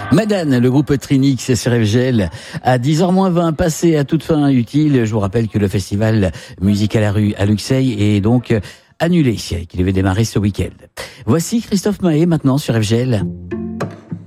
Madane, le groupe Trinix sur FGL, à 10h-20, passé à toute fin utile. Je vous rappelle que le festival Musique à la rue à Luxeuil est donc annulé, qui devait démarrer ce week-end. Voici Christophe Maé maintenant sur FGL.